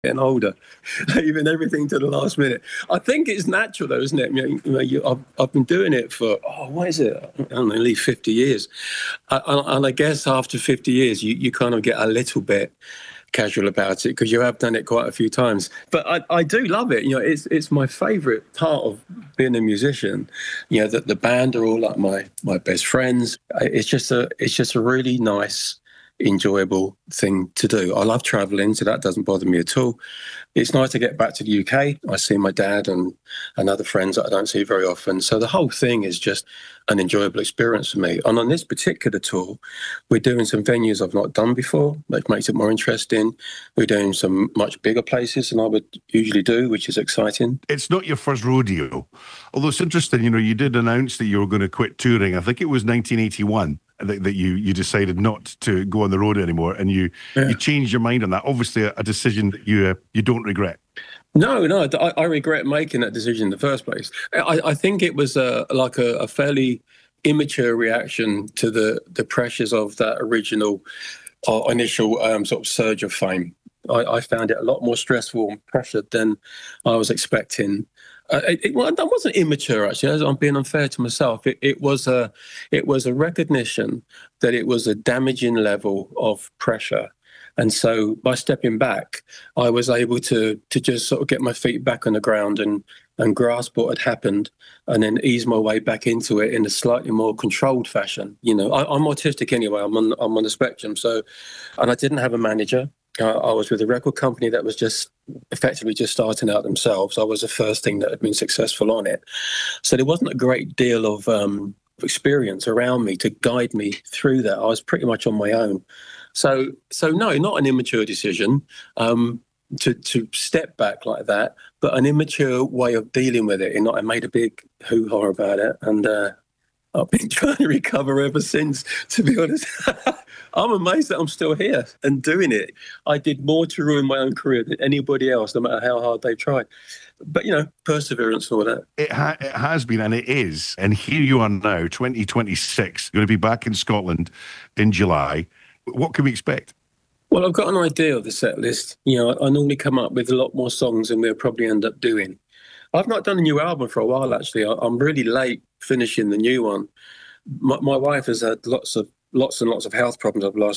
getting older, leaving everything to the last minute. I think it's natural, though, isn't it? I've been doing it for, what is it? I don't know, nearly 50 years. And I guess after 50 years, you kind of get a little bit casual about it because you have done it quite a few times. But I do love it. It's my favourite part of being a musician. That the band are all like my best friends. It's just a really nice, enjoyable thing to do. I love travelling, so that doesn't bother me at all. It's nice to get back to the UK. I see my dad and other friends that I don't see very often. So the whole thing is just an enjoyable experience for me. And on this particular tour, we're doing some venues I've not done before, which makes it more interesting. We're doing some much bigger places than I would usually do, which is exciting. It's not your first rodeo, although it's interesting, you did announce that you were going to quit touring. I think it was 1981 that you decided not to go on the road anymore, and you changed your mind on that. Obviously, a decision that you don't regret. No, I regret making that decision in the first place. I think it was like a fairly immature reaction to the pressures of that original initial sort of surge of fame. I found it a lot more stressful and pressured than I was expecting. That wasn't immature, actually. I'm being unfair to myself. It was a recognition that it was a damaging level of pressure. And so by stepping back, I was able to just sort of get my feet back on the ground and grasp what had happened and then ease my way back into it in a slightly more controlled fashion. I'm autistic anyway. I'm on the spectrum. So, and I didn't have a manager. I was with a record company that was just effectively just starting out themselves. I was the first thing that had been successful on it. So there wasn't a great deal of experience around me to guide me through that. I was pretty much on my own. So no, not an immature decision to step back like that, but an immature way of dealing with it. I made a big hoo-ha about it, and I've been trying to recover ever since, to be honest. I'm amazed that I'm still here and doing it. I did more to ruin my own career than anybody else, no matter how hard they've tried. But, perseverance and all that. It has been, and it is. And here you are now, 2026, going to be back in Scotland in July. What can we expect? Well, I've got an idea of the set list. I normally come up with a lot more songs than we'll probably end up doing. I've not done a new album for a while, actually. I'm really late finishing the new one. My wife has had lots and lots of health problems over the last